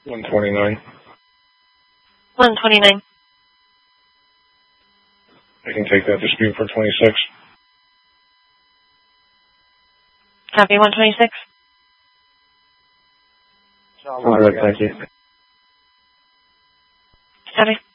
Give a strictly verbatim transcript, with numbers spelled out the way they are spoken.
one twenty-nine. one twenty-nine. I can take that dispute for twenty-six. Copy one twenty-six. All right, thank you. Copy.